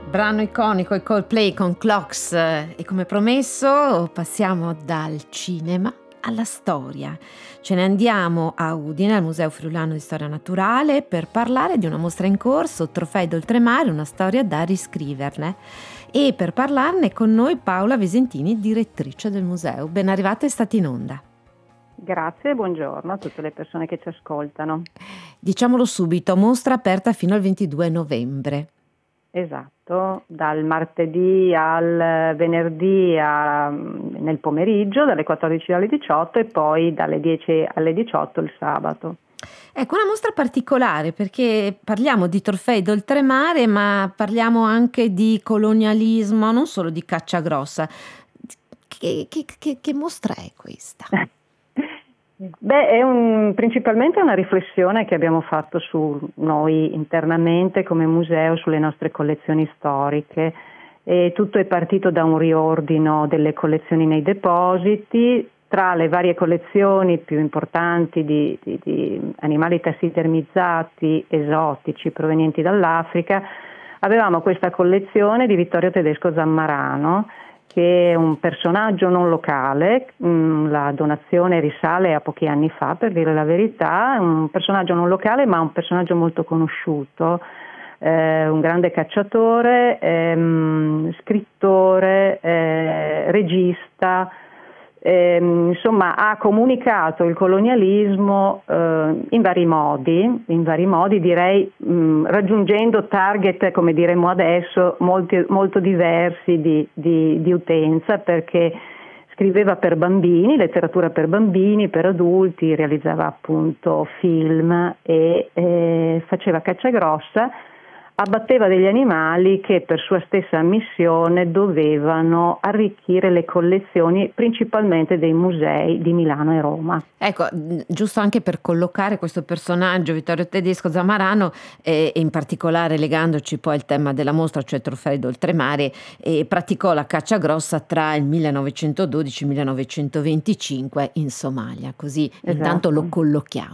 Brano iconico, i Coldplay con Clocks, e come promesso passiamo dal cinema alla storia. Ce ne andiamo a Udine, al Museo Friulano di Storia Naturale, per parlare di una mostra in corso, Trofei d'Oltremare, una storia da riscriverne. E per parlarne con noi Paola Visentini, direttrice del museo. Ben arrivata e state in onda. Grazie e buongiorno a tutte le persone che ci ascoltano. Diciamolo subito, mostra aperta fino al 22 novembre. Esatto, dal martedì al venerdì nel pomeriggio, dalle 14 alle 18 e poi dalle 10 alle 18 il sabato. Ecco, una mostra particolare perché parliamo di Trofei d'Oltremare, ma parliamo anche di colonialismo, non solo di caccia grossa. Che mostra è questa? Beh, è principalmente una riflessione che abbiamo fatto su noi internamente come museo, sulle nostre collezioni storiche, e tutto è partito da un riordino delle collezioni nei depositi. Tra le varie collezioni più importanti di animali tassidermizzati esotici provenienti dall'Africa, avevamo questa collezione di Vittorio Tedesco Zammarano, che è un personaggio non locale. La donazione risale a pochi anni fa, per dire la verità. È un personaggio non locale, ma un personaggio molto conosciuto, un grande cacciatore, scrittore, regista. Insomma, ha comunicato il colonialismo in vari modi, direi, raggiungendo target, come diremmo adesso, molto diversi di utenza, perché scriveva per bambini, letteratura per bambini, per adulti, realizzava appunto film e faceva caccia grossa. Abbatteva degli animali che per sua stessa missione dovevano arricchire le collezioni principalmente dei musei di Milano e Roma. Ecco, giusto anche per collocare questo personaggio, Vittorio Tedesco Zammarano, e in particolare legandoci poi al tema della mostra, cioè Trofei d'Oltremare, praticò la caccia grossa tra il 1912 e il 1925 in Somalia, così Esatto. intanto lo collochiamo.